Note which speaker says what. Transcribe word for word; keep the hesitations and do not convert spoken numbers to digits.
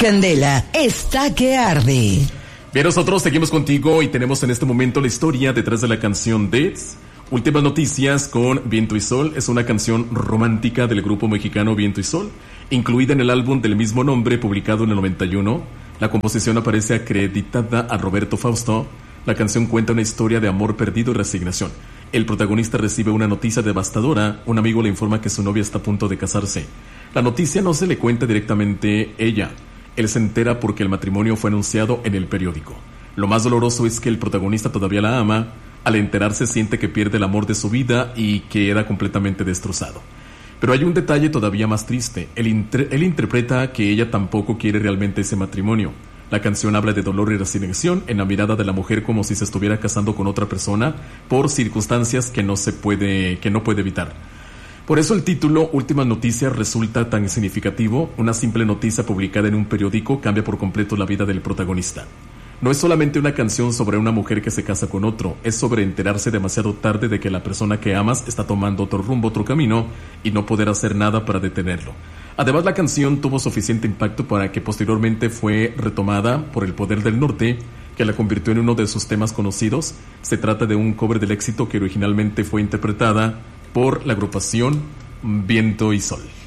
Speaker 1: Candela está que arde.
Speaker 2: Bien, nosotros seguimos contigo y tenemos en este momento la historia detrás de la canción de Últimas Noticias con Viento y Sol. Es una canción romántica del grupo mexicano Viento y Sol, incluida en el álbum del mismo nombre publicado en el noventa y uno. La composición aparece acreditada a Roberto Fausto. La canción cuenta una historia de amor perdido y resignación. El protagonista recibe una noticia devastadora. Un amigo le informa que su novia está a punto de casarse. La noticia no se le cuenta directamente ella. Él se entera porque el matrimonio fue anunciado en el periódico. Lo más doloroso es que el protagonista todavía la ama. Al enterarse siente que pierde el amor de su vida y queda completamente destrozado. Pero hay un detalle todavía más triste. Él, inter- él interpreta que ella tampoco quiere realmente ese matrimonio. La canción habla de dolor y resignación en la mirada de la mujer, como si se estuviera casando con otra persona por circunstancias que no se puede, que no puede evitar. Por eso el título Últimas Noticias resulta tan significativo. Una simple noticia publicada en un periódico cambia por completo la vida del protagonista. No es solamente una canción sobre una mujer que se casa con otro, es sobre enterarse demasiado tarde de que la persona que amas está tomando otro rumbo, otro camino, y no poder hacer nada para detenerlo. Además, la canción tuvo suficiente impacto para que posteriormente fue retomada por el Poder del Norte, que la convirtió en uno de sus temas conocidos. Se trata de un cover del éxito que originalmente fue interpretada por la agrupación Viento y Sol.